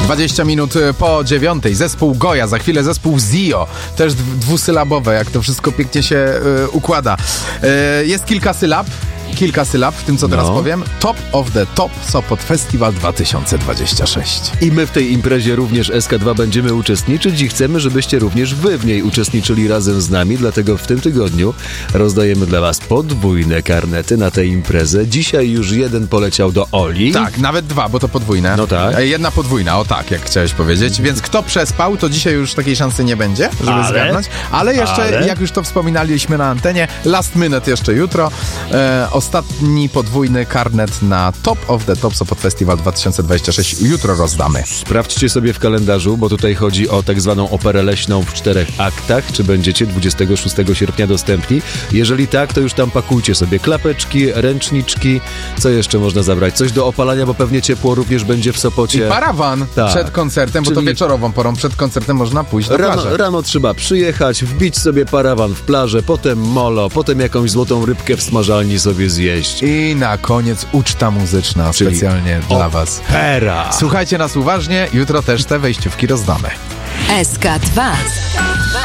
20 minut po 9. Zespół Goja, za chwilę zespół Zio. Też dwusylabowe, jak to wszystko pięknie się układa. Jest kilka sylab w tym, co teraz powiem. Top of the Top Sopot Festival 2026. I my w tej imprezie również SK2 będziemy uczestniczyć i chcemy, żebyście również wy w niej uczestniczyli razem z nami, dlatego w tym tygodniu rozdajemy dla was podwójne karnety na tę imprezę. Dzisiaj już jeden poleciał do Oli. Tak, nawet dwa, bo to podwójne. No tak. Jedna podwójna, o tak, jak chciałeś powiedzieć. Więc kto przespał, to dzisiaj już takiej szansy nie będzie, żeby zgadnąć. Ale jeszcze, jak już to wspominaliśmy na antenie, last minute jeszcze jutro. Ostatni podwójny karnet na Top of the Top Sopot Festival 2026 jutro rozdamy. Sprawdźcie sobie w kalendarzu, bo tutaj chodzi o tak zwaną operę leśną w 4 aktach. Czy będziecie 26 sierpnia dostępni? Jeżeli tak, to już tam pakujcie sobie klapeczki, ręczniczki. Co jeszcze można zabrać? Coś do opalania, bo pewnie ciepło również będzie w Sopocie. I parawan przed koncertem, bo to wieczorową porą przed koncertem można pójść do plaży. Rano trzeba przyjechać, wbić sobie parawan w plażę, potem molo, potem jakąś złotą rybkę w smażalni sobie zjeść. I na koniec uczta muzyczna specjalnie dla was. Opera! Słuchajcie nas uważnie, jutro też te wejściówki rozdamy. SK2